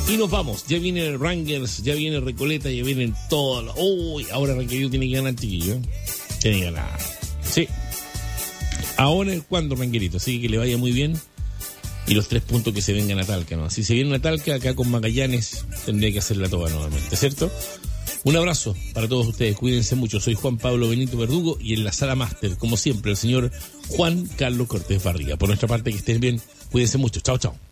Y nos vamos. Ya viene el Rangers, ya viene Recoleta, ya vienen todos. Uy, ahora Ranquerito tiene que ganar, chiquillo. Tiene que ganar. Sí. Ahora es cuando Ranquerito. Así que le vaya muy bien. Y los 3 puntos que se vengan a Talca, ¿no? Si se viene a Talca, acá con Magallanes, tendría que hacerla toda nuevamente, ¿cierto? Un abrazo para todos ustedes. Cuídense mucho. Soy Juan Pablo Benito Verdugo y en la sala máster, como siempre, el señor Juan Carlos Cortés Barriga. Por nuestra parte, que estén bien. Cuídense mucho. Chao, chao.